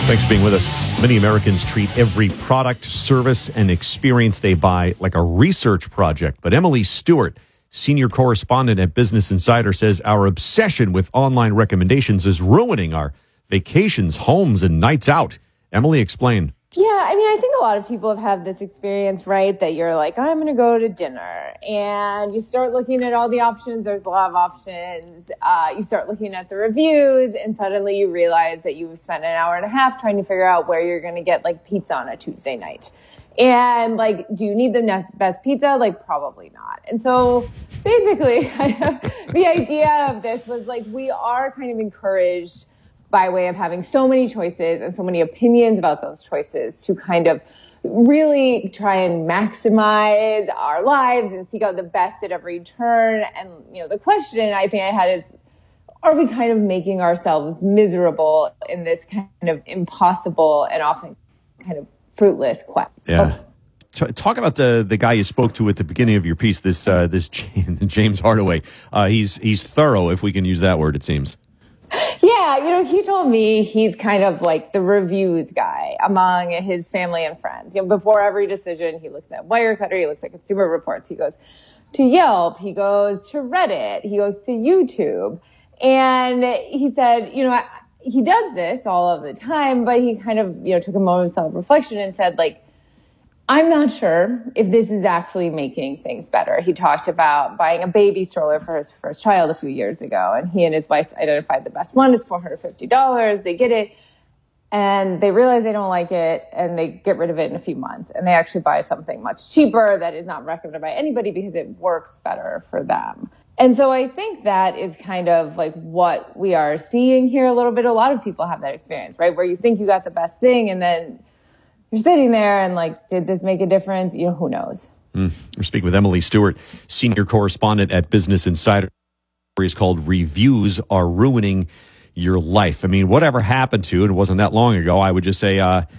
Thanks for being with us. Many Americans treat every product, service, and experience they buy like a research project. But Emily Stewart, senior correspondent at Business Insider, says our obsession with online recommendations is ruining our vacations, homes, and nights out. Emily, explain. Yeah, I mean, I think a lot of people have had this experience, right? That you're like, I'm going to go to dinner, and you start looking at all the options. There's a lot of options. You start looking at the reviews, and suddenly you realize that you've spent an hour and a half trying to figure out where you're going to get like pizza on a Tuesday night. And like, do you need the best pizza? Like, probably not. And so basically, the idea of this was like, we are kind of encouraged by way of having so many choices and so many opinions about those choices to kind of really try and maximize our lives and seek out the best at every turn. And, you know, the question I think I had is, are we kind of making ourselves miserable in this kind of impossible and often kind of fruitless quest? Yeah. Talk about the guy you spoke to at the beginning of your piece, this James Hardaway. He's thorough, if we can use that word, it seems. Yeah, you know, he told me he's kind of like the reviews guy among his family and friends. You know, before every decision, he looks at Wirecutter, he looks at Consumer Reports, he goes to Yelp, he goes to Reddit, he goes to YouTube. And he said, you know, he does this all of the time, but he kind of, you know, took a moment of self-reflection and said, like, I'm not sure if this is actually making things better. He talked about buying a baby stroller for his first child a few years ago, and he and his wife identified the best one. It's $450. They get it, and they realize they don't like it, and they get rid of it in a few months. And they actually buy something much cheaper that is not recommended by anybody because it works better for them. And so I think that is kind of like what we are seeing here a little bit. A lot of people have that experience, right? Where you think you got the best thing, and then you're sitting there and like, did this make a difference? You know, who knows? We're speaking with Emily Stewart, senior correspondent at Business Insider. It's called Reviews Are Ruining Your Life. I mean, whatever happened to, and it wasn't that long ago, I would just say,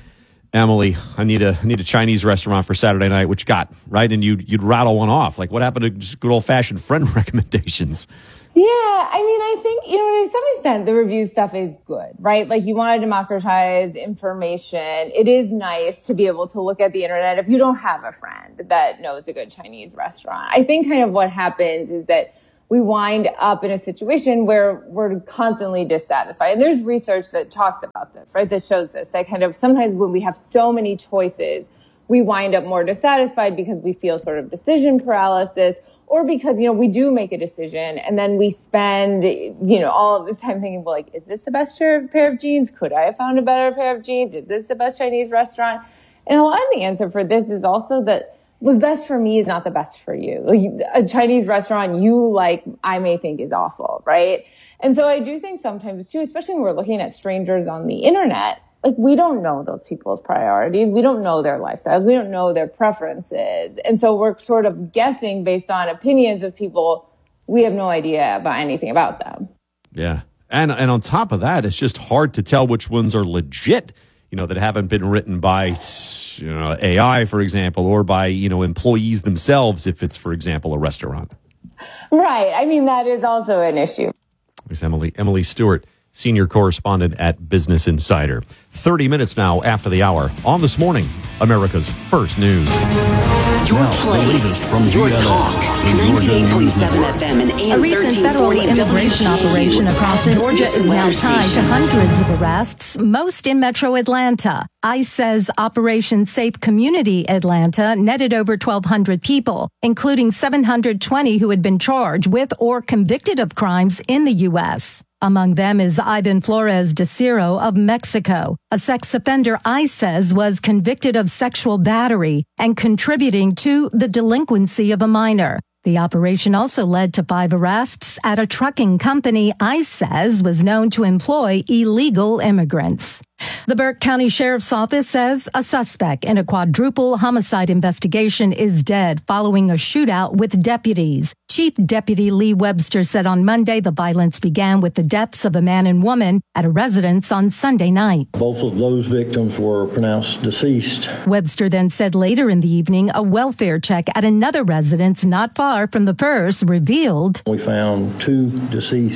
Emily, I need a Chinese restaurant for Saturday night. What you got, right? And you'd rattle one off. Like, what happened to just good old-fashioned friend recommendations? Yeah, I mean, I think, you know, to some extent, the review stuff is good, right? Like, you want to democratize information. It is nice to be able to look at the internet if you don't have a friend that knows a good Chinese restaurant. I think kind of what happens is that we wind up in a situation where we're constantly dissatisfied. And there's research that talks about this, right? That shows this. That kind of sometimes when we have so many choices, we wind up more dissatisfied because we feel sort of decision paralysis, or because, you know, we do make a decision and then we spend, you know, all of this time thinking, well, like, is this the best pair of jeans? Could I have found a better pair of jeans? Is this the best Chinese restaurant? And a lot of the answer for this is also that what's best for me is not the best for you. Like, a Chinese restaurant you like, I may think is awful, right? And so I do think sometimes too, especially when we're looking at strangers on the internet, like, we don't know those people's priorities. We don't know their lifestyles. We don't know their preferences. And so we're sort of guessing based on opinions of people. We have no idea about anything about them. Yeah. And on top of that, it's just hard to tell which ones are legit, you know, that haven't been written by, you know, AI, for example, or by, you know, employees themselves, if it's, for example, a restaurant. Right. I mean, that is also an issue. It's Emily Stewart, senior correspondent at Business Insider. 30 minutes now after the hour on This Morning, America's First News. Your place, your talk, 98.7 FM and AM 1340. A recent federal immigration operation across Georgia is now tied to hundreds of arrests, most in metro Atlanta. ICE says Operation Safe Community Atlanta netted over 1,200 people, including 720 who had been charged with or convicted of crimes in the U.S. Among them is Ivan Flores de Ciro of Mexico, a sex offender ICE says was convicted of sexual battery and contributing to the delinquency of a minor. The operation also led to 5 arrests at a trucking company ICE says was known to employ illegal immigrants. The Burke County Sheriff's Office says a suspect in a quadruple homicide investigation is dead following a shootout with deputies. Chief Deputy Lee Webster said on Monday the violence began with the deaths of a man and woman at a residence on Sunday night. Both of those victims were pronounced deceased. Webster then said later in the evening a welfare check at another residence not far from the first revealed We found 2 deceased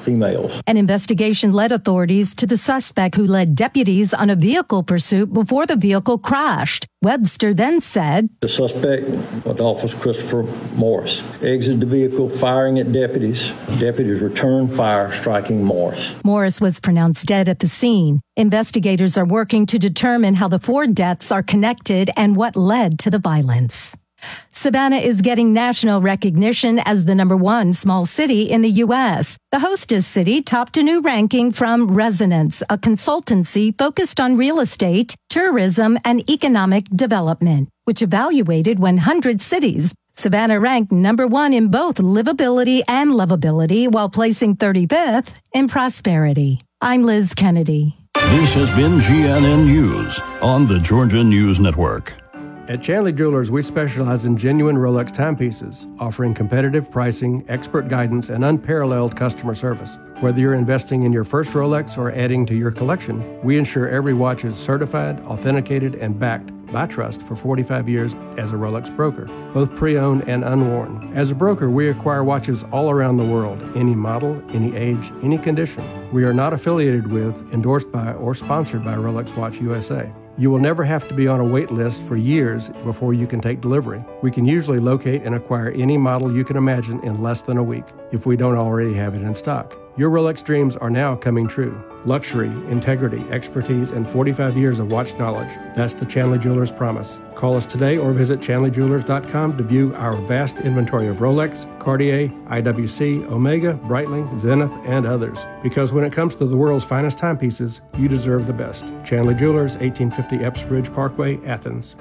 females. An investigation led authorities to the suspect who led deputies on a vehicle pursuit before the vehicle crashed. Webster then said, The suspect, Adolphus Christopher Morris, exited the vehicle firing at deputies. Deputies returned fire, striking Morris. Morris was pronounced dead at the scene. Investigators are working to determine how the 4 deaths are connected and what led to the violence. Savannah is getting national recognition as the #1 small city in the U.S. The hostess city topped a new ranking from Resonance, a consultancy focused on real estate, tourism, and economic development, which evaluated 100 cities. Savannah ranked #1 in both livability and lovability, while placing 35th in prosperity. I'm Liz Kennedy. This has been GNN News on the Georgia News Network. At Chanley Jewelers, we specialize in genuine Rolex timepieces, offering competitive pricing, expert guidance, and unparalleled customer service. Whether you're investing in your first Rolex or adding to your collection, we ensure every watch is certified, authenticated, and backed by trust for 45 years as a Rolex broker, both pre-owned and unworn. As a broker, we acquire watches all around the world, any model, any age, any condition. We are not affiliated with, endorsed by, or sponsored by Rolex Watch USA. You will never have to be on a wait list for years before you can take delivery. We can usually locate and acquire any model you can imagine in less than a week if we don't already have it in stock. Your Rolex dreams are now coming true. Luxury, integrity, expertise, and 45 years of watch knowledge. That's the Chanley Jewelers promise. Call us today or visit chanleyjewelers.com to view our vast inventory of Rolex, Cartier, IWC, Omega, Breitling, Zenith, and others. Because when it comes to the world's finest timepieces, you deserve the best. Chanley Jewelers, 1850 Epps Bridge Parkway, Athens.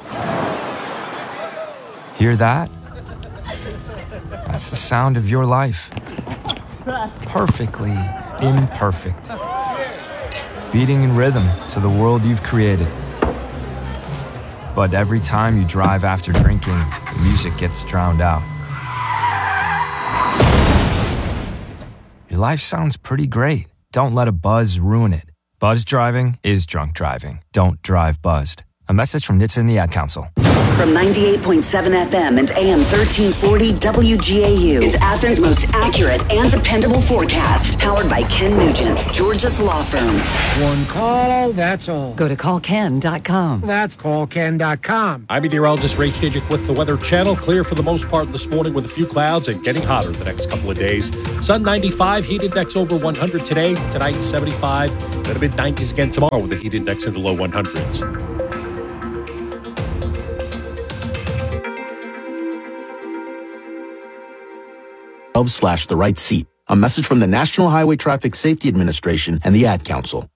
Hear that? That's the sound of your life. Perfectly imperfect. Beating in rhythm to the world you've created. But every time you drive after drinking, the music gets drowned out. Your life sounds pretty great. Don't let a buzz ruin it. Buzz driving is drunk driving. Don't drive buzzed. A message from NHTSA and the Ad Council. From 98.7 FM and AM 1340 WGAU, it's Athens' most accurate and dependable forecast. Powered by Ken Nugent, Georgia's law firm. One call, that's all. Go to callken.com. That's callken.com. I'm meteorologist Ray Chijic with the Weather Channel. Clear for the most part this morning with a few clouds and getting hotter the next couple of days. Sun 95, heat index over 100 today. Tonight 75. Going to mid-90s again tomorrow with a heat index in the low 100s. /the right seat. A message from the National Highway Traffic Safety Administration and the Ad Council.